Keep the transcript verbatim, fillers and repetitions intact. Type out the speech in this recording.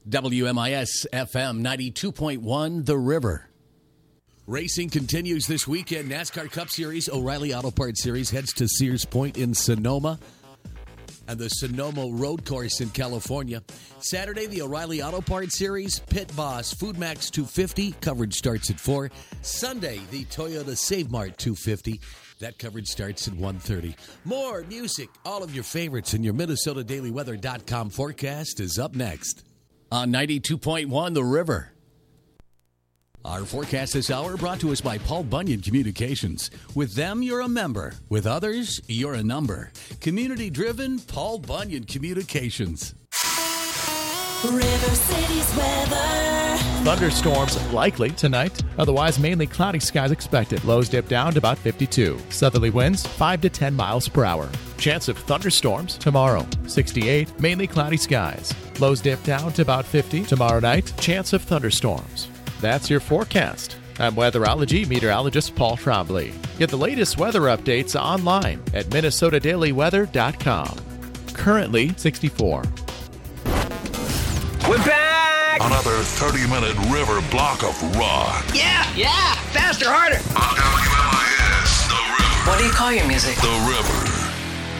W M I S F M ninety-two point one, The River. Racing continues this weekend. NASCAR Cup Series, O'Reilly Auto Parts Series heads to Sears Point in Sonoma and the Sonoma Road Course in California. Saturday, the O'Reilly Auto Parts Series, Pit Boss, Food Max two fifty. Coverage starts at four. Sunday, the Toyota Save Mart two fifty. That coverage starts at one thirty. More music, all of your favorites, and your Minnesota Daily Weather dot com forecast is up next on ninety-two point one, The River. Our forecast this hour brought to us by Paul Bunyan Communications. With them, you're a member. With others, you're a number. Community-driven, Paul Bunyan Communications. River City's weather. Thunderstorms likely tonight. Otherwise, mainly cloudy skies expected. Lows dip down to about fifty-two. Southerly winds five to ten miles per hour. Chance of thunderstorms tomorrow. sixty-eight. Mainly cloudy skies. Lows dip down to about fifty. Tomorrow night, chance of thunderstorms. That's your forecast. I'm weatherology meteorologist Paul Trombley. Get the latest weather updates online at Minnesota Daily Weather dot com. Currently sixty-four. We're back! Another thirty-minute river block of rock. Yeah, yeah! Faster, harder! On W M I S, The River. What do you call your music? The River.